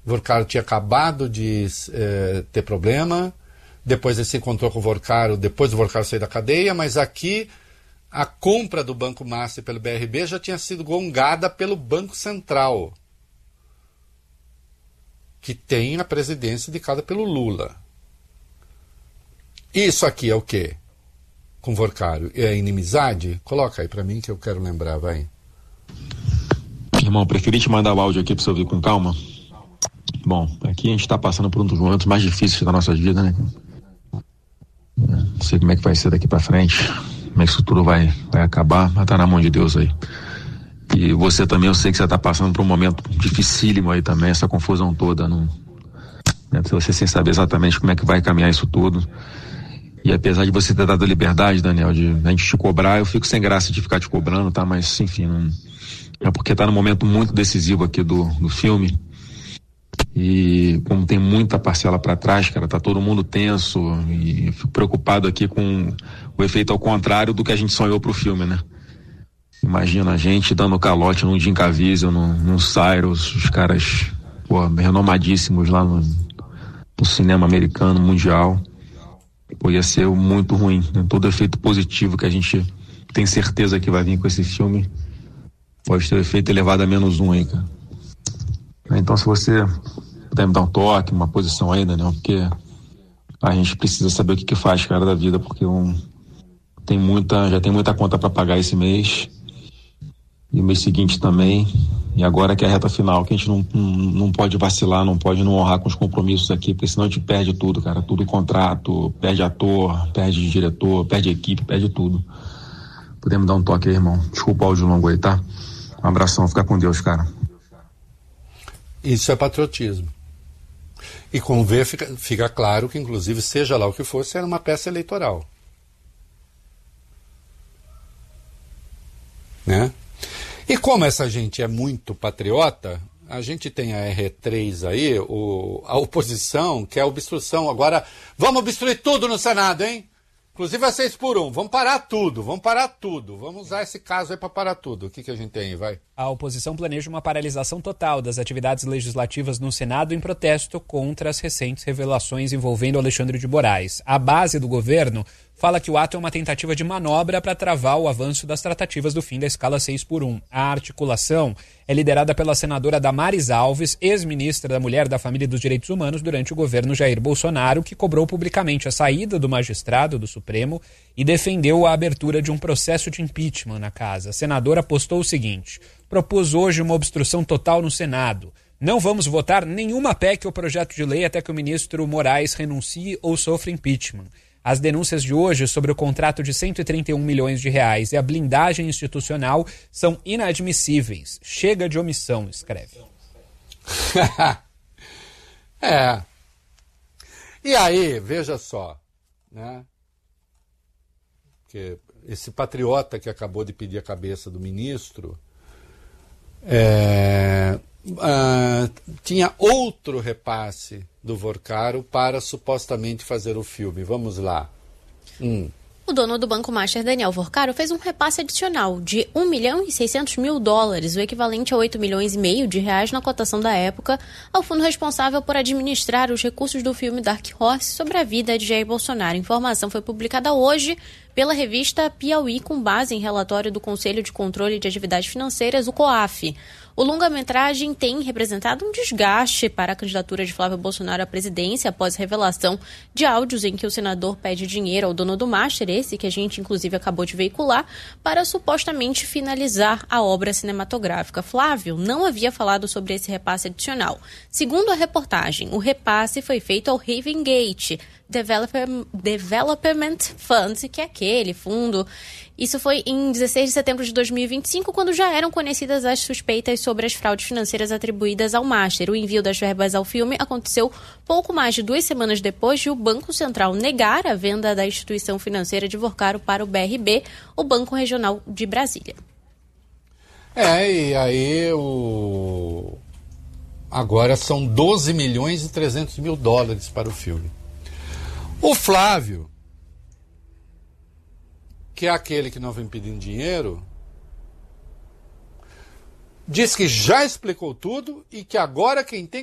Vorcaro tinha acabado de ter problema, depois ele se encontrou com o Vorcaro, depois do Vorcaro sair da cadeia, mas aqui a compra do Banco Master pelo BRB já tinha sido gongada pelo Banco Central, que tem a presidência indicada pelo Lula. Isso aqui é o quê? Com Vorcaro? É inimizade? Coloca aí pra mim que eu quero lembrar, vai. Irmão, preferi te mandar o áudio aqui pra você ouvir com calma. Bom, aqui a gente tá passando por um dos momentos mais difíceis da nossa vida, né? Não sei como é que vai ser daqui pra frente, como é que isso tudo vai acabar, mas tá na mão de Deus aí. E você também, eu sei que você tá passando por um momento dificílimo aí também, essa confusão toda, né? Você sem saber exatamente como é que vai caminhar isso tudo. E apesar de você ter dado liberdade, Daniel, de a gente te cobrar, eu fico sem graça de ficar te cobrando, tá? Mas, enfim, não... é porque tá num momento muito decisivo aqui do filme. E como tem muita parcela pra trás, cara, tá todo mundo tenso. E eu fico preocupado aqui com o efeito ao contrário do que a gente sonhou pro filme, né? Imagina a gente dando calote num Jim Caviezel, num Cyrus, os caras, pô, renomadíssimos lá no cinema americano, mundial. Pô, ia ser muito ruim, né? Todo efeito positivo que a gente tem certeza que vai vir com esse filme pode ter efeito elevado a -1 aí, cara. Então, se você puder me dar um toque, uma posição aí, Daniel, porque a gente precisa saber o que faz, cara, da vida, porque já tem muita conta para pagar esse mês e o mês seguinte também, e agora que é a reta final, que a gente não pode vacilar, não pode não honrar com os compromissos aqui, porque senão a gente perde tudo, cara, tudo contrato, perde ator, perde diretor, perde equipe, perde tudo. Podemos dar um toque aí, irmão? Desculpa o áudio longo aí, tá? Um abração, fica com Deus, cara. Isso é patriotismo. E com ver fica claro que, inclusive, seja lá o que fosse, era uma peça eleitoral. Né? E como essa gente é muito patriota, a gente tem a R3 aí, a oposição, que é a obstrução. Agora, vamos obstruir tudo no Senado, hein? Inclusive a 6x1, vamos parar tudo. Vamos usar esse caso aí para parar tudo. O que a gente tem aí, vai? A oposição planeja uma paralisação total das atividades legislativas no Senado em protesto contra as recentes revelações envolvendo Alexandre de Moraes. A base do governo fala que o ato é uma tentativa de manobra para travar o avanço das tratativas do fim da escala 6x1. A articulação é liderada pela senadora Damares Alves, ex-ministra da Mulher, da Família e dos Direitos Humanos durante o governo Jair Bolsonaro, que cobrou publicamente a saída do magistrado do Supremo e defendeu a abertura de um processo de impeachment na casa. A senadora postou o seguinte: propus hoje uma obstrução total no Senado. Não vamos votar nenhuma PEC ou projeto de lei até que o ministro Moraes renuncie ou sofra impeachment. As denúncias de hoje sobre o contrato de 131 milhões de reais e a blindagem institucional são inadmissíveis. Chega de omissão, escreve. E aí, veja só, né? Que esse patriota que acabou de pedir a cabeça do ministro tinha outro repasse do Vorcaro para supostamente fazer o filme. Vamos lá. O dono do Banco Master, Daniel Vorcaro, fez um repasse adicional de $1.600.000, o equivalente a 8,5 milhões de reais na cotação da época, ao fundo responsável por administrar os recursos do filme Dark Horse sobre a vida de Jair Bolsonaro. A informação foi publicada hoje pela revista Piauí, com base em relatório do Conselho de Controle de Atividades Financeiras, o COAF. O longa-metragem tem representado um desgaste para a candidatura de Flávio Bolsonaro à presidência após a revelação de áudios em que o senador pede dinheiro ao dono do Master, esse que a gente inclusive acabou de veicular, para supostamente finalizar a obra cinematográfica. Flávio não havia falado sobre esse repasse adicional. Segundo a reportagem, o repasse foi feito ao Haven Gate Development Fund, que é aquele fundo. Isso foi em 16 de setembro de 2025, quando já eram conhecidas as suspeitas sobre as fraudes financeiras atribuídas ao Master. O envio das verbas ao filme aconteceu pouco mais de 2 semanas depois de o Banco Central negar a venda da instituição financeira de Vorcaro para o BRB, o Banco Regional de Brasília. E aí agora são 12 milhões e 300 mil dólares para o filme. O Flávio, que é aquele que não vem pedindo dinheiro, diz que já explicou tudo e que agora quem tem